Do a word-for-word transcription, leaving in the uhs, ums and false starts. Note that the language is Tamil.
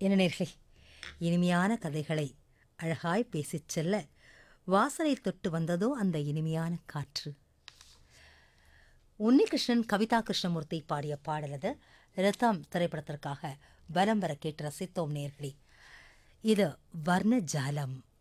என்ன நேர்களே, இனிமையான கதைகளை அழகாய் பேசிச் செல்ல வாசலை தொட்டு வந்ததோ அந்த இனிமையான காற்று. உன்னிகிருஷ்ணன் கவிதா கிருஷ்ணமூர்த்தி பாடிய பாடலது ரத்தம் திரைப்படத்திற்காக பலம் வர கேட்டு ரசித்தோம் நேர்களே. இது வர்ண ஜாலம்.